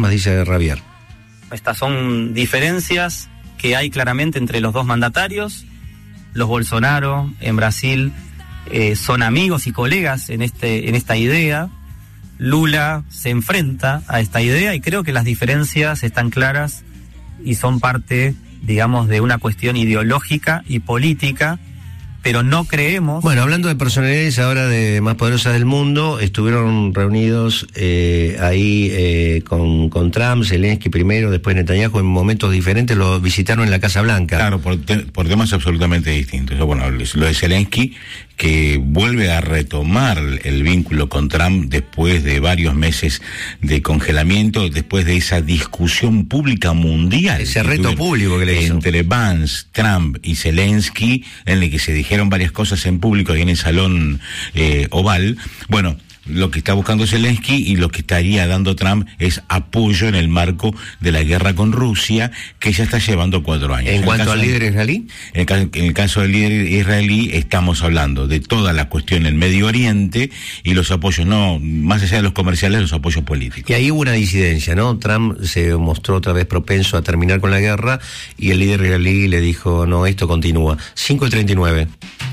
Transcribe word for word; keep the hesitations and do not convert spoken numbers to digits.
armas, dice Javier. Estas son diferencias que hay claramente entre los dos mandatarios. Los Bolsonaro en Brasil eh, son amigos y colegas en este en esta idea. Lula se enfrenta a esta idea y creo que las diferencias están claras y son parte, digamos, de una cuestión ideológica y política, pero no creemos... Bueno, hablando de personalidades ahora de más poderosas del mundo, estuvieron reunidos eh, ahí eh, con, con Trump, Zelensky primero, después Netanyahu, en momentos diferentes, lo visitaron en la Casa Blanca. Claro, por, te, por temas absolutamente distintos. Bueno, lo de Zelensky, que vuelve a retomar el vínculo con Trump después de varios meses de congelamiento, después de esa discusión pública mundial. Ese reto público que le hizo. Entre Vance, Trump y Zelensky, en el que se dijeron varias cosas en público y en el Salón eh, Oval. Bueno, lo que está buscando Zelensky y lo que estaría dando Trump es apoyo en el marco de la guerra con Rusia, que ya está llevando cuatro años. ¿En, en cuanto al líder israelí? En el, caso, en el caso del líder israelí estamos hablando de toda la cuestión en Medio Oriente y los apoyos, no, más allá de los comerciales, los apoyos políticos. Y ahí hubo una disidencia, ¿no? Trump se mostró otra vez propenso a terminar con la guerra y el líder israelí le dijo, no, esto continúa. cinco y treinta y nueve.